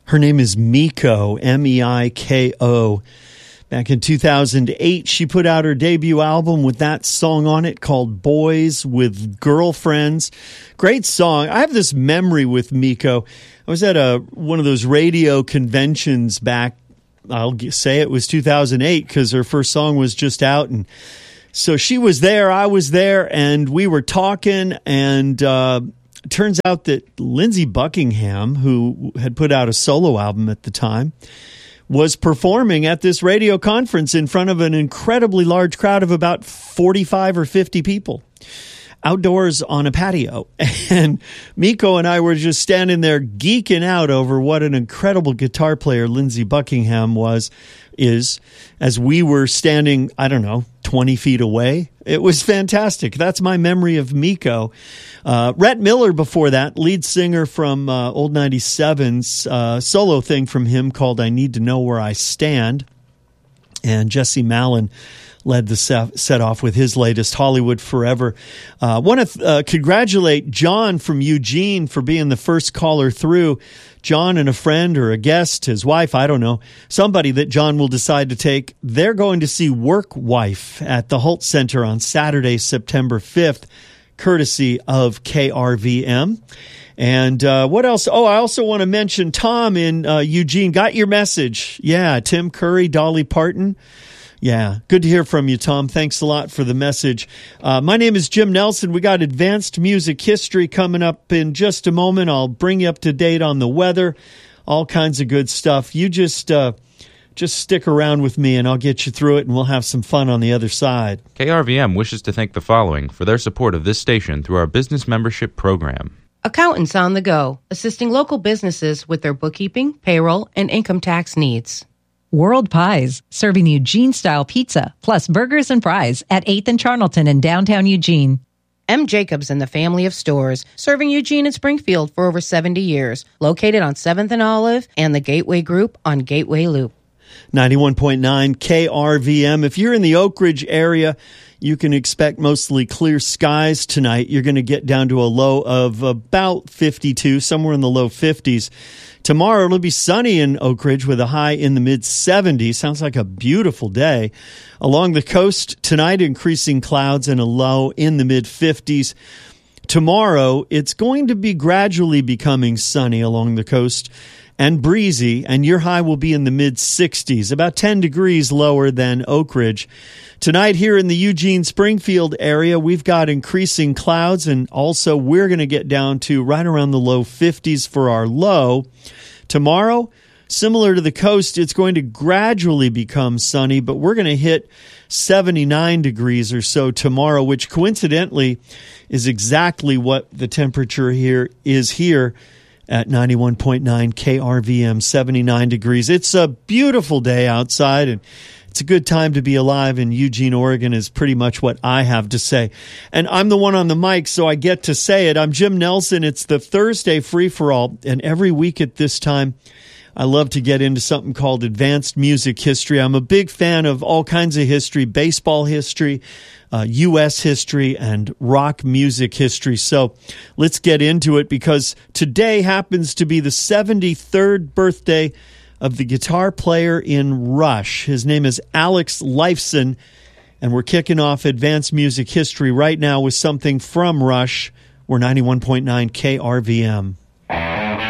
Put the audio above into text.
Her name is Meiko, Meiko. Back in 2008, she put out her debut album with that song on it called Boys with Girlfriends. Great song. I have this memory with Meiko. I was at one of those radio conventions back, I'll say it was 2008, because her first song was just out. And so she was there, I was there, and we were talking, and it turns out that Lindsey Buckingham, who had put out a solo album at the time, was performing at this radio conference in front of an incredibly large crowd of about 45 or 50 people outdoors on a patio. And Meiko and I were just standing there geeking out over what an incredible guitar player Lindsey Buckingham is, as we were standing, 20 feet away. It was fantastic. That's my memory of Meiko. Rhett Miller before that, lead singer from Old 97's solo thing from him called I Need to Know Where I Stand. And Jesse Malin led the set off with his latest, Hollywood Forever. Want to congratulate John from Eugene for being the first caller through. John and a friend or a guest, his wife, I don't know, somebody that John will decide to take. They're going to see Work Wife at the Holt Center on Saturday, September 5th, courtesy of KRVM. And what else? Oh, I also want to mention Tom in Eugene. Got your message. Yeah, Tim Curry, Dolly Parton. Yeah, good to hear from you, Tom. Thanks a lot for the message. My name is Jim Nelson. We got Advanced Music History coming up in just a moment. I'll bring you up to date on the weather, all kinds of good stuff. You just stick around with me, and I'll get you through it, and we'll have some fun on the other side. KRVM wishes to thank the following for their support of this station through our business membership program. Accountants on the Go, assisting local businesses with their bookkeeping, payroll, and income tax needs. World Pies, serving Eugene-style pizza, plus burgers and fries at 8th and Charnelton in downtown Eugene. M. Jacobs and the family of stores, serving Eugene and Springfield for over 70 years, located on 7th and Olive and the Gateway Group on Gateway Loop. 91.9 KRVM. If you're in the Oak Ridge area, you can expect mostly clear skies tonight. You're going to get down to a low of about 52, somewhere in the low 50s. Tomorrow it'll be sunny in Oak Ridge with a high in the mid-70s. Sounds like a beautiful day. Along the coast tonight, increasing clouds and a low in the mid-50s. Tomorrow, it's going to be gradually becoming sunny along the coast and breezy, and your high will be in the mid-60s, about 10 degrees lower than Oak Ridge. Tonight here in the Eugene-Springfield area, we've got increasing clouds, and also we're going to get down to right around the low 50s for our low. Tomorrow, similar to the coast, it's going to gradually become sunny, but we're going to hit 79 degrees or so tomorrow, which coincidentally is exactly what the temperature here at 91.9 KRVM, 79 degrees. It's a beautiful day outside, and it's a good time to be alive in Eugene, Oregon, is pretty much what I have to say. And I'm the one on the mic, so I get to say it. I'm Jim Nelson. It's the Thursday Free-for-All, and every week at this time, I love to get into something called Advanced Music History. I'm a big fan of all kinds of history, baseball history, U.S. history, and rock music history. So let's get into it, because today happens to be the 73rd birthday of the guitar player in Rush. His name is Alex Lifeson, and we're kicking off Advanced Music History right now with something from Rush. We're 91.9 KRVM.